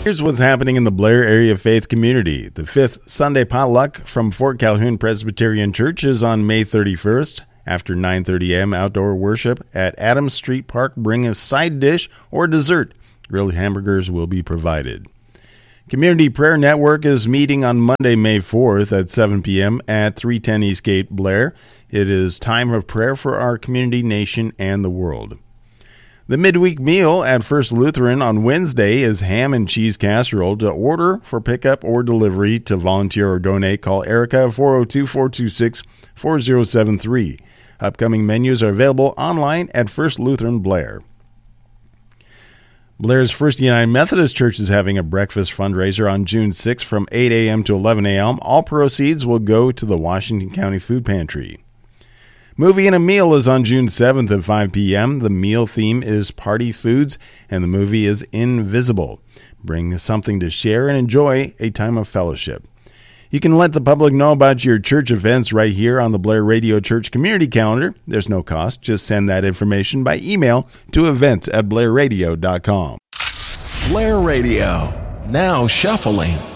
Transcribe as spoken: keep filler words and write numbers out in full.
Here's what's happening in the Blair Area Faith Community. The fifth Sunday potluck from Fort Calhoun Presbyterian Church is on May thirty-first. After nine thirty a.m. outdoor worship at Adams Street Park. Bring a side dish or dessert. Grilled hamburgers will be provided. Community Prayer Network is meeting on Monday, May fourth at seven p.m. at three ten Eastgate, Blair. It is time of prayer for our community, nation, and the world. The midweek meal at First Lutheran on Wednesday is ham and cheese casserole. To order for pickup or delivery, to volunteer or donate, call Erica at four oh two, four two six, four oh seven three. Upcoming menus are available online at First Lutheran Blair. Blair's First United Methodist Church is having a breakfast fundraiser on June sixth from eight a.m. to eleven a.m. All proceeds will go to the Washington County Food Pantry. Movie and a Meal is on June seventh at five p.m. The meal theme is party foods, and the movie is Invisible. Bring something to share and enjoy a time of fellowship. You can let the public know about your church events right here on the Blair Radio Church Community Calendar. There's no cost. Just send that information by email to events at blair radio dot com. Blair Radio, now shuffling.